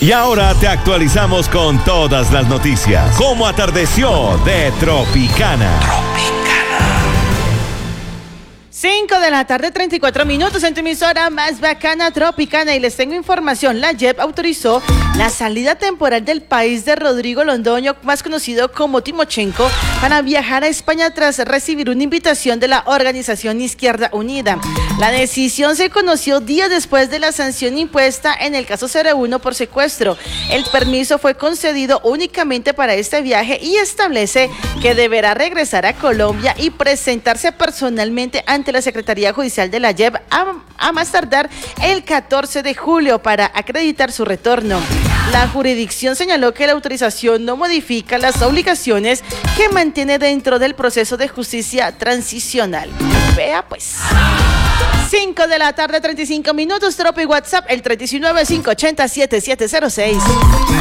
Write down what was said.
Y ahora te actualizamos con todas las noticias. Cómo atardeció de Tropicana. 5 de la tarde, 34 minutos en tu emisora más bacana Tropicana, y les tengo información. La JEP autorizó la salida temporal del país de Rodrigo Londoño, más conocido como Timochenko, para viajar a España tras recibir una invitación de la organización Izquierda Unida. La decisión se conoció días después de la sanción impuesta en el caso 01 por secuestro. El permiso fue concedido únicamente para este viaje y establece que deberá regresar a Colombia y presentarse personalmente ante la Secretaría Judicial de la JEP a más tardar el 14 de julio para acreditar su retorno. La jurisdicción señaló que la autorización no modifica las obligaciones que mantiene dentro del proceso de justicia transicional. Vea pues. 5 de la tarde, 35 minutos, Tropi WhatsApp, el 395807706.